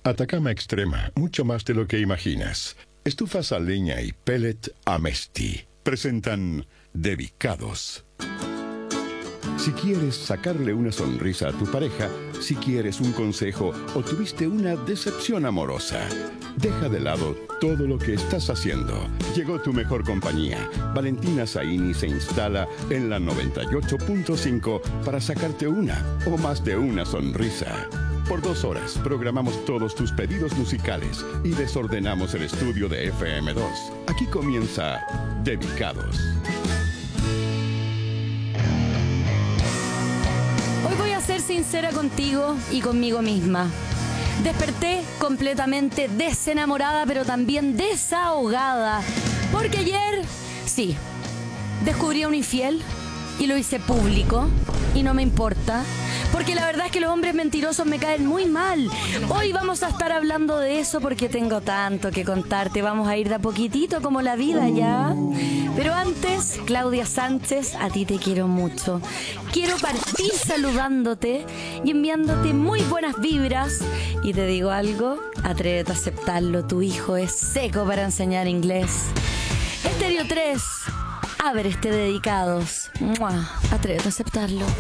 Atacama Extrema, mucho más de lo que imaginas. Estufas a leña y pellet Amesti presentan Dedicados. Si quieres sacarle una sonrisa a tu pareja, si quieres un consejo o tuviste una decepción amorosa, deja de lado todo lo que estás haciendo. Llegó tu mejor compañía. Valentina Zaini se instala en la 98.5 para sacarte una o más de una sonrisa. Por 2 horas programamos todos tus pedidos musicales y desordenamos el estudio de FM2. Aquí comienza Dedicados. Hoy voy a ser sincera contigo y conmigo misma. Desperté completamente desenamorada, pero también desahogada. Porque ayer, sí, descubrí a un infiel y lo hice público. Y no me importa, porque la verdad es que los hombres mentirosos me caen muy mal. Hoy vamos a estar hablando de eso porque tengo tanto que contarte. Vamos a ir de a poquitito como la vida, ¿ya? Pero antes, Claudia Sánchez, a ti te quiero mucho. Quiero partir saludándote y enviándote muy buenas vibras. Y te digo algo, atrévete a aceptarlo. Tu hijo es seco para enseñar inglés. Estéreo 3, abre este Dedicados. ¡Mua! Atrévete a aceptarlo.